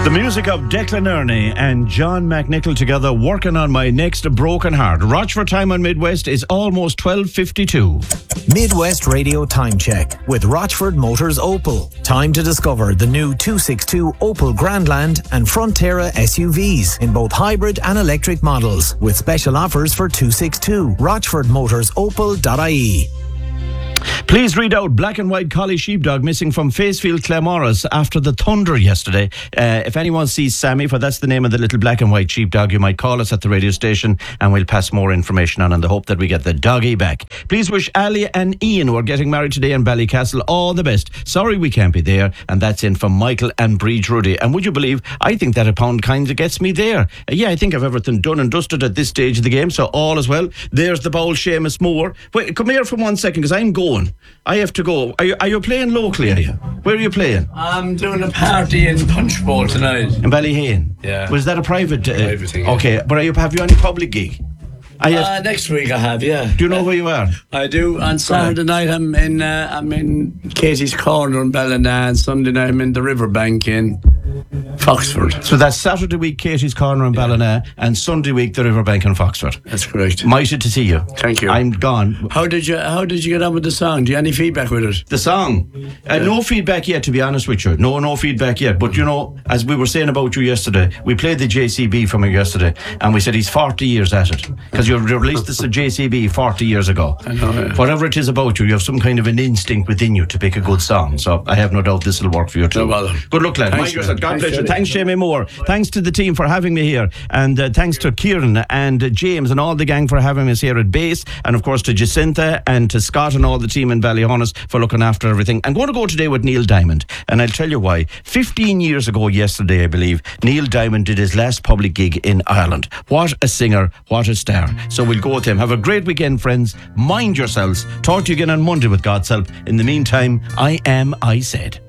The music of Declan Ernie and John McNichol together working on my next broken heart. Rochford time on Midwest is almost 12:52. Midwest Radio Time Check with Rochford Motors Opel. Time to discover the new 262 Opel Grandland and Frontera SUVs in both hybrid and electric models with special offers for 262. RochfordMotorsOpel.ie. Please read out black and white collie sheepdog missing from Facefield, Claremorris after the thunder yesterday. If anyone sees Sammy, for that's the name of the little black and white sheepdog, you might call us at the radio station and we'll pass more information on in the hope that we get the doggy back. Please wish Ali and Ian, who are getting married today in Ballycastle, all the best. Sorry we can't be there. And that's in from Michael and Breed Rudy. And would you believe, I think that a pound kind of gets me there. I think I've everything done and dusted at this stage of the game, so all is well. There's the bowl, Seamus Moore. Wait, come here for 1 second, because I'm going. I have to go. Are you playing locally, are you? Where are you playing? I'm doing a party in Punch Bowl tonight. In Ballyhane? Yeah. Was that a private? Private thing, yeah. Okay, but have you any public gig? Next week I have, yeah. Do you know where you are? I do. On Saturday night I'm in Katie's Corner in Ballina, and Sunday night I'm in the Riverbank in Foxford. So that's Saturday week Katie's Corner in Ballina, and Sunday week the Riverbank in Foxford. That's correct. Mighty to see you. Thank you. I'm gone. How did you get on with the song? Do you have any feedback with it? The song? No feedback yet, to be honest with you. No feedback yet. But you know, as we were saying about you yesterday, we played the JCB from you yesterday, and we said he's 40 years at it. Because you released this JCB 40 years ago. I know, yeah. Whatever it is about you have some kind of an instinct within you to pick a good song. So I have no doubt this will work for you too. No bother. Good luck, lad. Thanks, God bless you. Jenny. Thanks, Jamie Moore. Thanks to the team for having me here. And thanks to Kieran and James and all the gang for having us here at base. And of course to Jacinta and to Scott and all the team in Ballyhonus for looking after everything. I'm going to go today with Neil Diamond. And I'll tell you why. 15 years ago yesterday, I believe, Neil Diamond did his last public gig in Ireland. What a singer. What a star. So we'll go with him. Have a great weekend, friends. Mind yourselves. Talk to you again on Monday with God's help. In the meantime, I said.